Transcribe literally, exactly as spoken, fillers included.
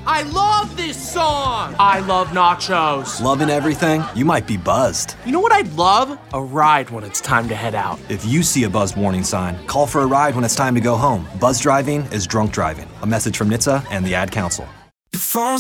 I love this song! I love nachos. Loving everything? You might be buzzed. You know what I'd love? A ride when it's time to head out. If you see a buzzed warning sign, call for a ride when it's time to go home. Buzz driving is drunk driving. A message from N H T S A and the Ad Council.